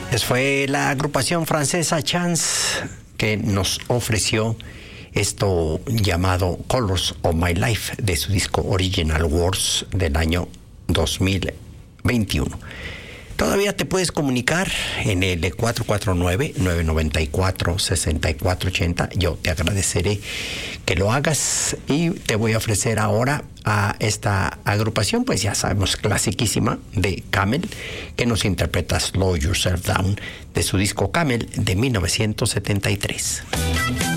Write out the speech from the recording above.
Pues fue la agrupación francesa Chance que nos ofreció esto llamado Colors of My Life de su disco Original Wars del año 2021. Todavía te puedes comunicar en el 449-994-6480. Yo te agradeceré que lo hagas y te voy a ofrecer ahora a esta agrupación, pues ya sabemos, clasiquísima de Camel, que nos interpreta Slow Yourself Down de su disco Camel de 1973.